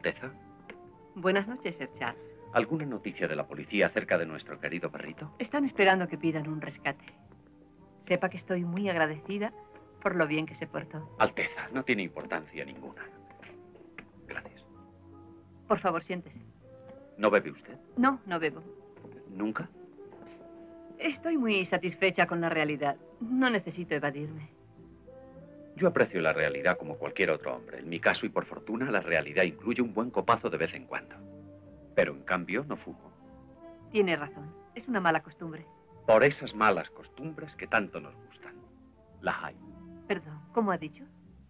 Alteza. Buenas noches, Sir Charles. ¿Alguna noticia de la policía acerca de nuestro querido perrito? Están esperando que pidan un rescate. Sepa que estoy muy agradecida por lo bien que se portó. Alteza, no tiene importancia ninguna. Gracias. Por favor, siéntese. ¿No bebe usted? No, no bebo. ¿Nunca? Estoy muy satisfecha con la realidad. No necesito evadirme. Yo aprecio la realidad como cualquier otro hombre. En mi caso, y por fortuna, la realidad incluye un buen copazo de vez en cuando. Pero, en cambio, no fumo. Tiene razón. Es una mala costumbre. Por esas malas costumbres que tanto nos gustan. Las hay. Perdón, ¿cómo ha dicho?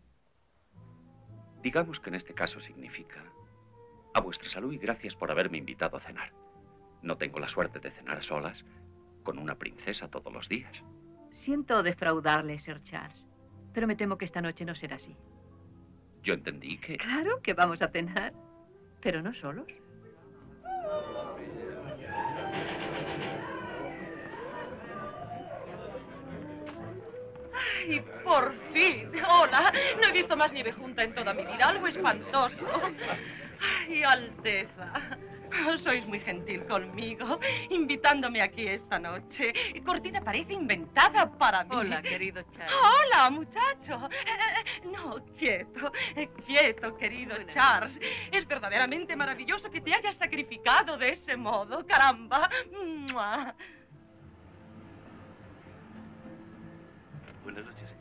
Digamos que en este caso significa: a vuestra salud y gracias por haberme invitado a cenar. No tengo la suerte de cenar a solas con una princesa todos los días. Siento defraudarle, Sir Charles, pero me temo que esta noche no será así. Yo entendí que... Claro que vamos a cenar, pero no solos. ¡Ay, por fin! ¡Hola! No he visto más nieve junta en toda mi vida. Algo espantoso. ¡Ay, Alteza! Sois muy gentil conmigo, invitándome aquí esta noche. Cortina parece inventada para mí. Hola, querido Charles. Hola, muchacho. No, quieto, quieto, querido Charles. Es verdaderamente maravilloso que te hayas sacrificado de ese modo. ¡Caramba! ¡Mua! Buenas noches,